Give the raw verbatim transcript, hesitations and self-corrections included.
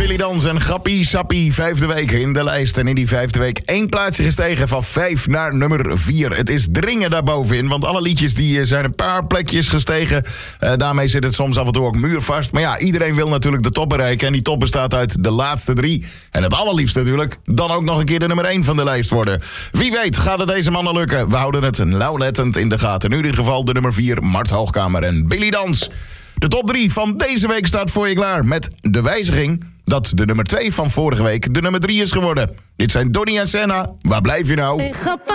Billy Dans en Grappie Sappie. Vijfde week in de lijst. En in die vijfde week één plaatsje gestegen van vijf naar nummer vier. Het is dringen daarbovenin, want alle liedjes die zijn een paar plekjes gestegen. Uh, daarmee zit het soms af en toe ook muurvast. Maar ja, iedereen wil natuurlijk de top bereiken. En die top bestaat uit de laatste drie. En het allerliefst natuurlijk dan ook nog een keer de nummer één van de lijst worden. Wie weet gaat het deze mannen lukken. We houden het nauwlettend in de gaten. Nu in ieder geval de nummer vier, Mart Hoogkamer en Billy Dans. De top drie van deze week staat voor je klaar. Met de wijziging dat de nummer twee van vorige week de nummer drie is geworden. Dit zijn Donnie en Senna. Waar blijf je nou?